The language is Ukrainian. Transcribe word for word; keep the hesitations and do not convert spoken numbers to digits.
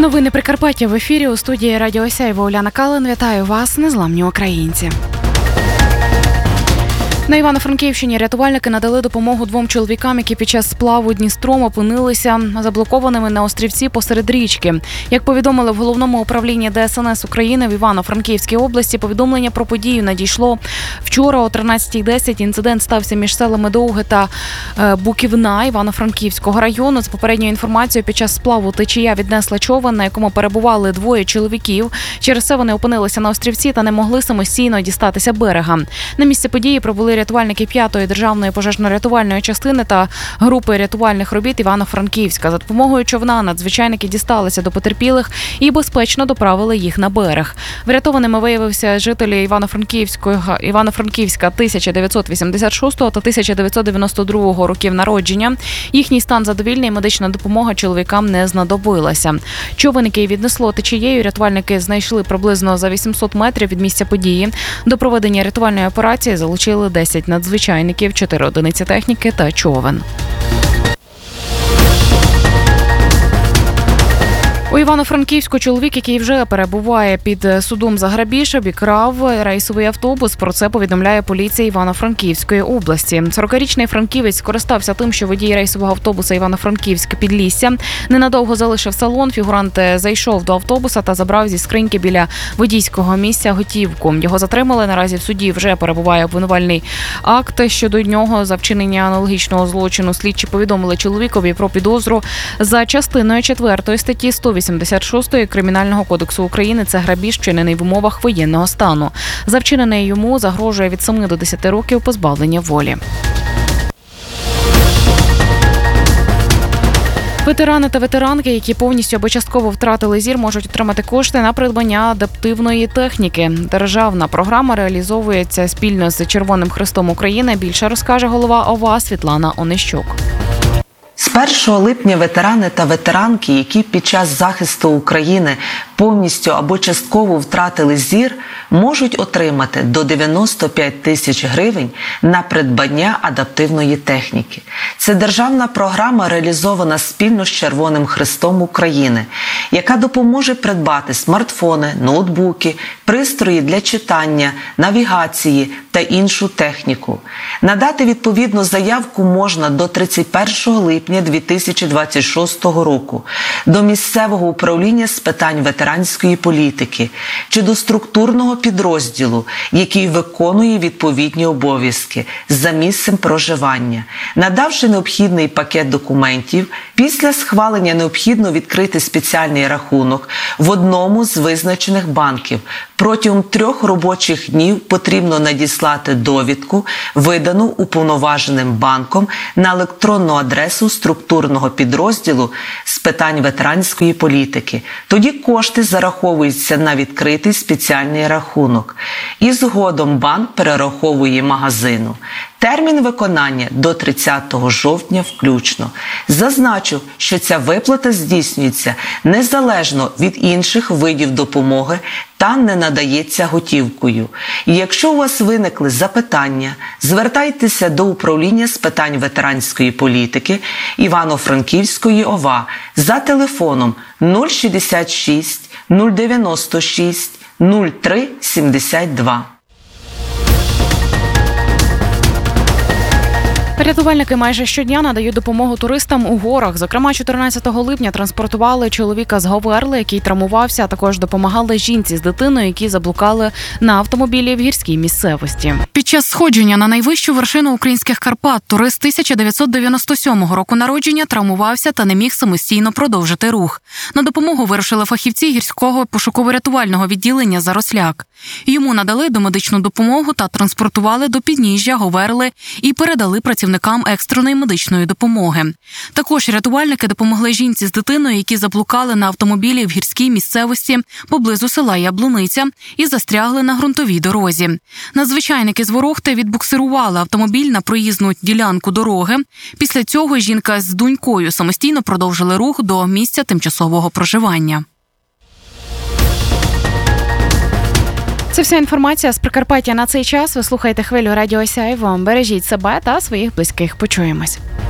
Новини Прикарпаття в ефірі. У студії Радіо Сяйво Уляна Калин. Вітаю вас, незламні українці. На Івано-Франківщині рятувальники надали допомогу двом чоловікам, які під час сплаву Дністром опинилися заблокованими на острівці посеред річки. Як повідомили в Головному управлінні Де Ес Ен Ес України в Івано-Франківській області, повідомлення про подію надійшло вчора о тринадцятій десять. Інцидент стався між селами Довге та Буківна Івано-Франківського району. За попередньою інформацією, під час сплаву течія віднесла човен, на якому перебували двоє чоловіків. Через це вони опинилися на острівці та не могли самостійно дістатися берега. На місці події прибули рятувальники п'ятої державної пожежно-рятувальної частини та групи рятувальних робіт Івано-Франківська. За допомогою човна надзвичайники дісталися до потерпілих і безпечно доправили їх на берег. Врятованими виявився жителі Івано-Франківського Івано-Франківська тисяча дев'ятсот вісімдесят шостого та тисяча дев'ятсот дев'яносто другого років народження. Їхній стан задовільний, медична допомога чоловікам не знадобилася. Човен, який віднесло течією, рятувальники знайшли приблизно за вісімсот метрів від місця події. До проведення рятувальної операції залучили десять надзвичайників, чотири одиниці техніки та човен. У Івано-Франківську чоловік, який вже перебуває під судом за грабіж, обікрав рейсовий автобус. Про це повідомляє поліція Івано-Франківської області. сорокарічний франківець скористався тим, що водій рейсового автобуса Івано-Франківськ Підлісся ненадовго залишив салон. Фігурант зайшов до автобуса та забрав зі скриньки біля водійського місця готівку. Його затримали. Наразі в суді вже перебуває обвинувальний акт щодо нього за вчинення аналогічного злочину. Слідчі повідомили чоловікові про підозру за частиною четвертої статті сто вісімдесят шостої Кримінального кодексу України. Це грабіж, вчинений в умовах воєнного стану. За вчинене йому загрожує від семи до десяти років позбавлення волі. Ветерани та ветеранки, які повністю або частково втратили зір, можуть отримати кошти на придбання адаптивної техніки. Державна програма реалізовується спільно з Червоним Хрестом України. Більше розкаже голова О В А Світлана Онищук. З першого липня ветерани та ветеранки, які під час захисту України повністю або частково втратили зір, можуть отримати до дев'яносто п'ять тисяч гривень на придбання адаптивної техніки. Це державна програма, реалізована спільно з Червоним Хрестом України, яка допоможе придбати смартфони, ноутбуки, пристрої для читання, навігації та іншу техніку. Надати відповідну заявку можна до тридцять першого липня дві тисячі двадцять шостого року до місцевого управління з питань ветеранської політики чи до структурного підрозділу, який виконує відповідні обов'язки за місцем проживання. Надавши необхідний пакет документів, після схвалення необхідно відкрити спеціальний рахунок в одному з визначених банків. Протягом трьох робочих днів потрібно надіслати довідку, видану уповноваженим банком, на електронну адресу структурного підрозділу з питань ветеранської політики. Тоді кошти зараховуються на відкритий спеціальний рахунок. І згодом банк перераховує магазину. Термін виконання до тридцятого жовтня включно. Зазначу, що ця виплата здійснюється незалежно від інших видів допомоги та не надається готівкою. І якщо у вас виникли запитання, звертайтеся до управління з питань ветеранської політики Івано-Франківської О В А за телефоном нуль шістдесят шість нуль дев'яносто шість нуль три сімдесят два. Рятувальники майже щодня надають допомогу туристам у горах. Зокрема, чотирнадцятого липня транспортували чоловіка з Говерли, який травмувався, а також допомагали жінці з дитиною, які заблукали на автомобілі в гірській місцевості. Під час сходження на найвищу вершину українських Карпат турист тисяча дев'ятсот дев'яносто сьомого року народження травмувався та не міг самостійно продовжити рух. На допомогу вирушили фахівці гірського пошуково-рятувального відділення «Заросляк». Йому надали домедичну допомогу та транспортували до підніжжя Говерли і передали працівникам екстреної медичної допомоги. Також рятувальники допомогли жінці з дитиною, які заблукали на автомобілі в гірській місцевості поблизу села Яблуниця і застрягли на ґрунтовій дорозі. Надзвичайники з Ворохти відбуксирували автомобіль на проїзну ділянку дороги. Після цього жінка з донькою самостійно продовжили рух до місця тимчасового проживання. Це вся інформація з Прикарпаття на цей час. Ви слухаєте хвилю Радіо Сяйво. Бережіть себе та своїх близьких. Почуємось.